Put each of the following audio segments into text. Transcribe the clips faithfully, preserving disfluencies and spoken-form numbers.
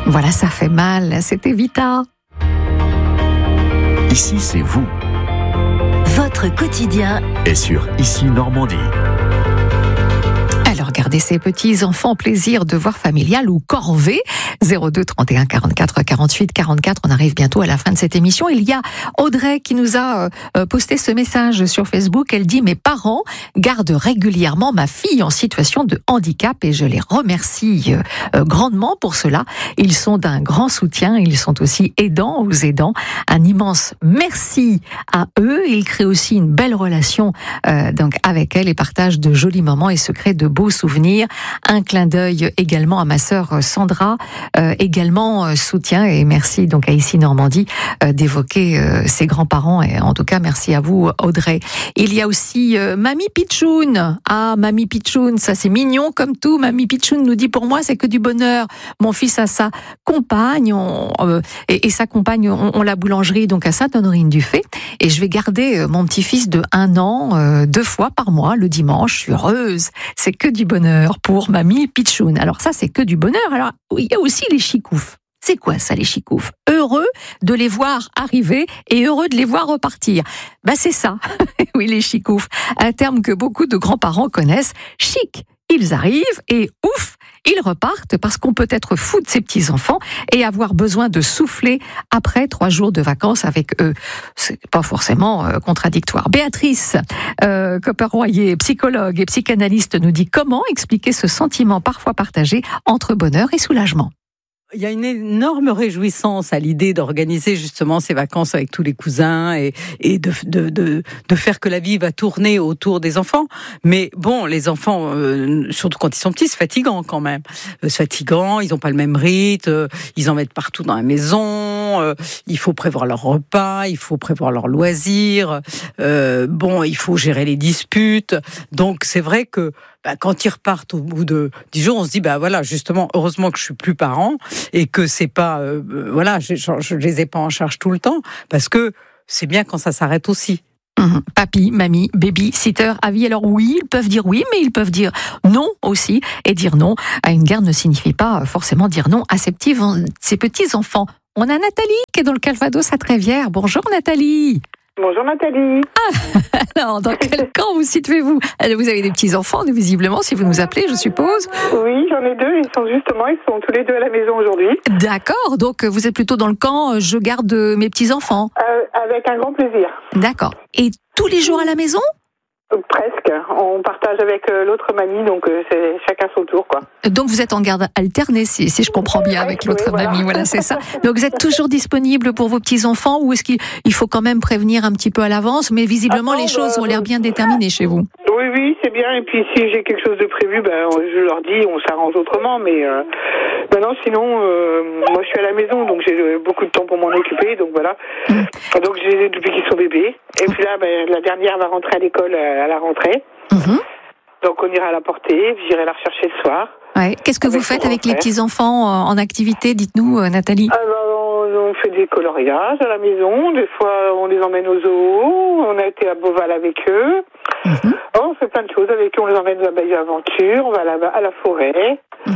Voilà, ça fait mal, c'était Vita. Ici, c'est vous. Votre quotidien Et sur Ici Normandie. Alors, regardez ces petits-enfants, plaisir, devoir familial ou corvée. zéro deux trente et un quarante-quatre quarante-huit quarante-quatre, on arrive bientôt à la fin de cette émission. Il y a Audrey qui nous a euh, posté ce message sur Facebook. Elle dit « Mes parents gardent régulièrement ma fille en situation de handicap et je les remercie euh, grandement pour cela. Ils sont d'un grand soutien, ils sont aussi aidants aux aidants. Un immense merci à eux. Ils créent aussi une belle relation euh, donc avec elle et partagent de jolis moments et se créent de beaux souvenirs. Un clin d'œil également à ma sœur Sandra, euh, également euh, soutien et merci donc à Ici Normandie euh, d'évoquer euh, ses grands-parents et en tout cas merci à vous Audrey. Il y a aussi euh, Mamie Pichoun. Ah, Mamie Pichoun, ça c'est mignon comme tout. Mamie Pichoun nous dit pour moi c'est que du bonheur. Mon fils a sa compagne on, euh, et, et sa compagne ont, ont la boulangerie donc à Sainte-Honorine-du-Fay et je vais garder euh, mon petit-fils de un an euh, deux fois par mois le dimanche. Je suis heureuse. C'est que du bonheur pour Mamie Pichoun. Alors ça, c'est que du bonheur. Alors, il y a aussi les chicoufs. C'est quoi ça, les chicoufs? Heureux de les voir arriver et heureux de les voir repartir. Bah, c'est ça. Oui, les chicoufs. Un terme que beaucoup de grands-parents connaissent. Chic. Ils arrivent et ouf, ils repartent parce qu'on peut être fou de ses petits-enfants et avoir besoin de souffler après trois jours de vacances avec eux. C'est pas forcément euh, contradictoire. Béatrice euh, Copper-Royer, psychologue et psychanalyste, nous dit comment expliquer ce sentiment parfois partagé entre bonheur et soulagement. Il y a une énorme réjouissance à l'idée d'organiser justement ces vacances avec tous les cousins et, et de, de, de, de faire que la vie va tourner autour des enfants. Mais bon, les enfants, euh, surtout quand ils sont petits, c'est fatigant quand même. Euh, c'est fatigant, ils n'ont pas le même rythme, euh, ils en mettent partout dans la maison, euh, il faut prévoir leur repas, il faut prévoir leurs loisirs, euh, bon, il faut gérer les disputes. Donc c'est vrai que bah, quand ils repartent au bout de dix jours, on se dit bah voilà, justement, heureusement que je suis plus parent et que c'est pas euh, voilà, je, je, je les ai pas en charge tout le temps parce que c'est bien quand ça s'arrête aussi. Mmh. Papy, mamie, baby, sitter, avis. Alors oui, ils peuvent dire oui, mais ils peuvent dire non aussi. Et dire non à une garde ne signifie pas forcément dire non à ses petits, ses petits enfants. On a Nathalie qui est dans le Calvados à Trévière. Bonjour Nathalie. Bonjour Nathalie. Ah, alors, dans quel camp vous situez-vous? Vous avez des petits-enfants, visiblement, si vous nous appelez, je suppose? Oui, j'en ai deux. Ils sont justement, ils sont tous les deux à la maison aujourd'hui. D'accord, donc vous êtes plutôt dans le camp, je garde mes petits-enfants. Euh, avec un grand plaisir. D'accord. Et tous les jours à la maison? Presque. On partage avec l'autre mamie, donc c'est chacun son tour, quoi. Donc vous êtes en garde alternée, si, si je comprends bien, avec l'autre oui, voilà. mamie, voilà, c'est ça. Donc vous êtes toujours disponible pour vos petits-enfants ou est-ce qu'il faut quand même prévenir un petit peu à l'avance? Mais visiblement, ah, non, les choses bah, ont l'air bien déterminées chez vous. Oui, oui, c'est bien. Et puis si j'ai quelque chose de prévu, ben, je leur dis, on s'arrange autrement. Mais euh, ben non, sinon, euh, moi je suis à la maison, donc j'ai beaucoup de temps pour m'en occuper. Donc voilà. Mmh. Donc je les ai depuis qu'ils sont bébés. Et puis là, ben, la dernière va rentrer à l'école à la rentrée. Mmh. Donc on ira la porter, j'irai la rechercher le soir. Ouais. Qu'est-ce que vous faites avec les petits-enfants en activité? Dites-nous, Nathalie. Ah ben, on, on fait des coloriages à la maison. Des fois, on les emmène au zoo. On a été à Beauval avec eux. Mmh. Oh, on fait plein de choses avec eux. On les emmène à la Bayou Aventure. On va à la, à la forêt. Mmh.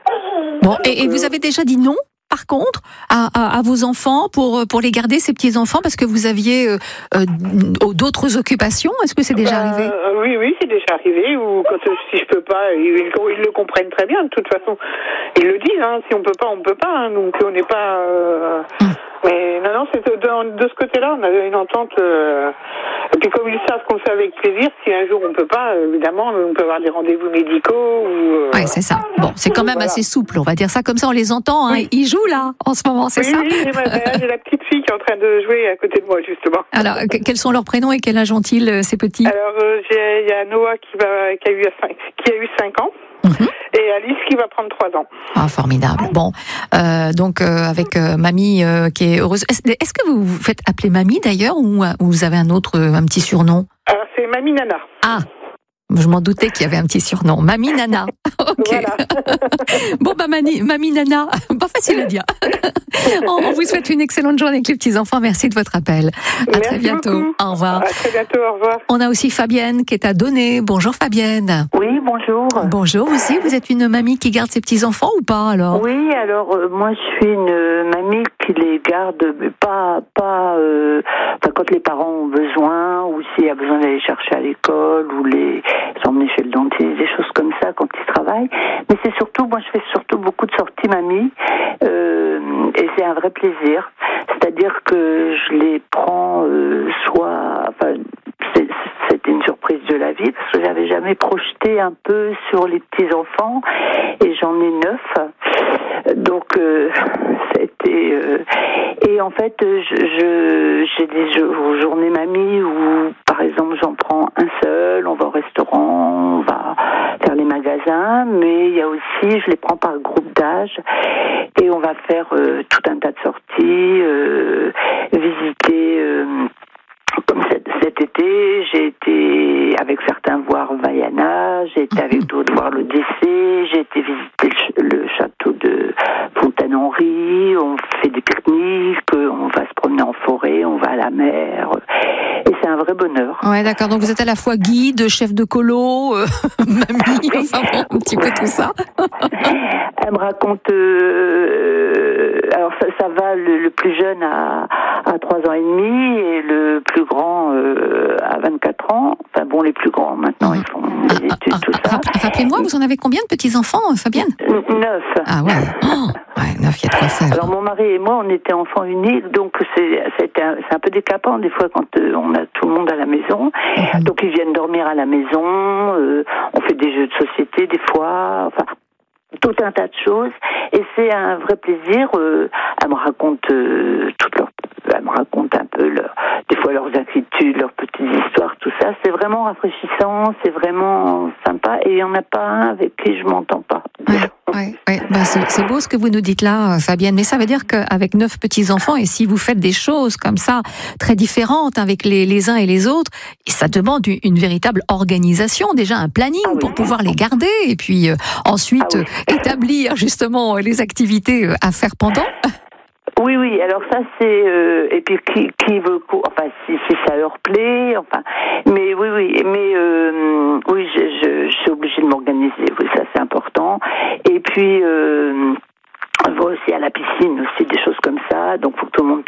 Bon, et, et vous avez déjà dit non, par contre, à, à, à vos enfants pour, pour les garder, ces petits-enfants, parce que vous aviez euh, euh, d'autres occupations? Est-ce que c'est déjà bah, arrivé? euh, Oui, oui, c'est déjà arrivé. Ou quand si je peux pas, ils, ils le comprennent très bien. De toute façon, ils le disent. Hein, si on peut pas, on peut pas. Hein, donc on n'est pas. Euh... Mmh. Mais non, non, c'est de, de, de ce côté-là, on a une entente. Euh... Et puis comme ils savent qu'on le fait avec plaisir, si un jour on peut pas, évidemment, on peut avoir des rendez-vous médicaux. Ou, euh... Oui, c'est ça. Bon, c'est quand même voilà. assez souple, on va dire ça comme ça, on les entend. Hein. Oui. Ils jouent là, en ce moment, c'est oui, ça? Oui, j'ai, ma, j'ai la petite fille qui est en train de jouer à côté de moi, justement. Alors, quels sont leurs prénoms et quel âge ont-ils, ces petits? Alors, euh, il y a Noah qui, va, qui, a eu cinq, qui a eu cinq ans. Mmh. Et Alice qui va prendre trois ans. Ah, formidable. Bon, euh, donc euh, avec euh, mamie euh, qui est heureuse. Est-ce, est-ce que vous vous faites appeler mamie d'ailleurs ou, ou vous avez un autre, un petit surnom? Alors c'est Mamie Nana. Ah, Je m'en doutais qu'il y avait un petit surnom. Mamie Nana. Ok. Voilà. Bon, bah, Mani, Mamie Nana. Pas facile à dire. on, on vous souhaite une excellente journée avec les petits-enfants. Merci de votre appel. À Merci très bientôt. beaucoup. Au revoir. À très bientôt, au revoir. On a aussi Fabienne qui est à Donner. Bonjour Fabienne. Oui, bonjour. Bonjour aussi. Vous êtes une mamie qui garde ses petits-enfants ou pas alors? Oui, alors euh, moi je suis une mamie qui les garde, mais pas, pas euh, enfin, quand les parents ont besoin, ou s'il y a besoin d'aller chercher à l'école, ou les emmener chez le dentiste, des choses comme ça quand ils travaillent. Mais c'est surtout, moi je fais surtout beaucoup de sorties mamie, euh, et c'est un vrai plaisir. C'est-à-dire que je les prends euh, soit, enfin, c'est, c'était une surprise de la vie parce que j'avais jamais projeté un peu sur les petits enfants et j'en ai neuf, donc euh, c'était euh, et en fait je, je j'ai des jo- journées mamie où par exemple j'en prends un seul, on va au restaurant, on va faire les magasins, mais il y a aussi je les prends par groupe d'âge et on va faire euh, tout un tas de sorties, euh, visiter. Euh, Comme cet, cet été, j'ai été avec certains voir Vaiana, j'ai été avec d'autres voir l'Odyssée, j'ai été visiter le, le château de Fontaine-Henri, on fait des pique-niques, on va se promener en forêt, on va à la mer, et c'est un vrai bonheur. Ouais, d'accord. Donc vous êtes à la fois guide, chef de colo, euh, mamie, enfin bon, un petit peu tout ça. Elle me raconte, euh, alors ça, ça va, le, le plus jeune à, à trois ans et demi et le plus grand euh, à vingt-quatre ans. Enfin bon, les plus grands maintenant, ils font des études, tout ça. Rappelez-moi, vous en avez combien de petits-enfants, Fabienne? Neuf. Ah ouais, oh, ouais, neuf, il y a de quoi faire. Alors mon mari et moi, on était enfants uniques, donc c'est, c'est, un, c'est un peu décapant des fois quand euh, on a tout le monde à la maison. Mm-hmm. Donc ils viennent dormir à la maison, euh, on fait des jeux de société des fois, enfin tout un tas de choses, et c'est un vrai plaisir. Euh, elle me raconte euh, toutes leurs, elle me raconte un peu leur, des fois leurs inquiétudes, leurs petites histoires, tout ça. C'est vraiment rafraîchissant, c'est vraiment sympa, et il y en a pas un avec qui je m'entends pas. Ouais, ouais, ouais. Ben, c'est, c'est beau ce que vous nous dites là, Fabienne, mais ça veut dire qu'avec neuf petits-enfants, et si vous faites des choses comme ça, très différentes avec les, les uns et les autres, ça demande une, une véritable organisation, déjà un planning ah oui. pour pouvoir les garder, et puis euh, ensuite ah oui. établir justement les activités à faire pendant. Oui, oui, alors ça c'est... Euh, et puis qui, qui veut... Enfin, si, si ça leur plaît, enfin... Mais oui, oui, mais... Euh, oui, je, je, je suis obligée de m'organiser, oui, ça c'est important. Et puis... Euh, on va aussi à la piscine, aussi des choses comme ça, donc faut que tout le monde